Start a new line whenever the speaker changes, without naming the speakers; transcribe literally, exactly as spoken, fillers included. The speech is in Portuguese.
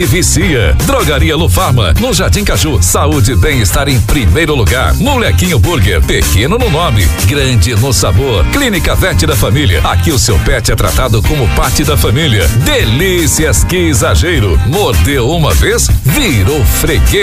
vicia. Drogaria Lufarma, no Jardim Caju. Saúde e bem-estar em primeiro lugar. Molequinho Burger, pequeno no nome, grande no sabor. Clínica Vet da Família. Aqui o seu pet é tratado como parte da família. Delícias, que exagero. Mordeu uma vez, virou freguês.